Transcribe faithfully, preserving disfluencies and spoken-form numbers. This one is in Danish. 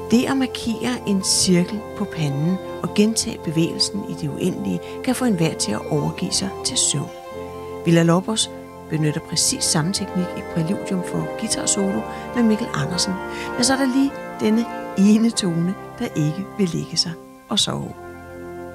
Det at markere en cirkel på panden og gentage bevægelsen i det uendelige kan få enhver til at overgive sig til søvn. Villa-Lobos benytter præcis samme teknik i Præludium for guitar solo med Mikkel Andersen, men så er der lige denne ene tone, der ikke vil lægge sig og sove.